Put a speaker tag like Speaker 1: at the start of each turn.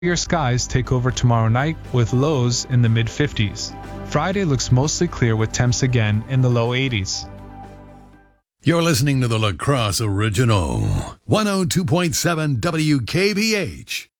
Speaker 1: Clear skies take over tomorrow night with lows in the mid-50s. Friday looks mostly clear with temps again in the low 80s.
Speaker 2: You're listening to the La Crosse Original, 102.7 WKBH.